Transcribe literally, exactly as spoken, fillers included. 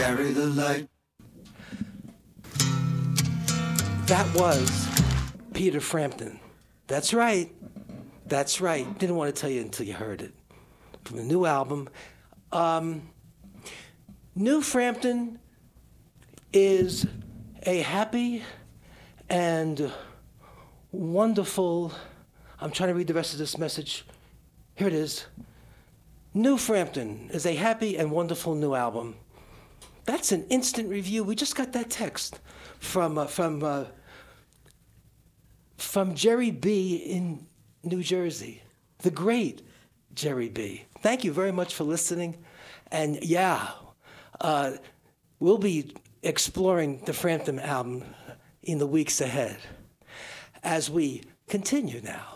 carry the light. That was Peter Frampton. That's right. That's right. Didn't want to tell you until you heard it. From the new album. Um, New Frampton is a happy and wonderful, I'm trying to read the rest of this message. Here it is. New Frampton is a happy and wonderful new album. That's an instant review. We just got that text from uh, from uh, from Jerry B. in New Jersey, the great Jerry B. Thank you very much for listening. And yeah, uh, we'll be exploring the Frampton album in the weeks ahead as we continue now